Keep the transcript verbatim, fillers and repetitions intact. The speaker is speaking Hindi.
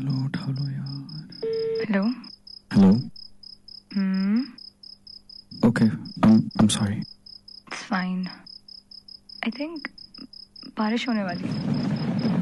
चलो उठा लो यार. Hello. Hello. Hmm. Okay, I'm I'm sorry. It's fine. I think बारिश होने वाली है.